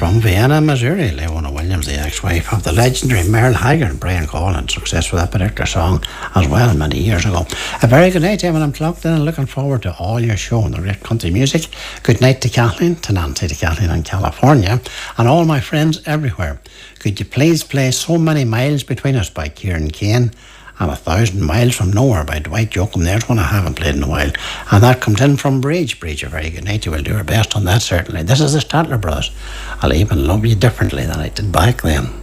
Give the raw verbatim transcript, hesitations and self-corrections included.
from Vienna, Missouri, Leona Williams, the ex-wife of the legendary Merle Haggard. Brian Cole had success with that particular song as well many years ago. A very good night, Evan. I'm plugged in and looking forward to all your show and the great country music. Good night to Kathleen, to Nancy, to Kathleen in California, and all my friends everywhere. Could you please play So Many Miles Between Us by Kieran Kane, and A Thousand Miles From Nowhere by Dwight Yoakam? There's one I haven't played in a while. And that comes in from Bridge. Bridge, a very good night. You will do your best on that, certainly. This is the Statler Brothers. I'll even love you differently than I did back then.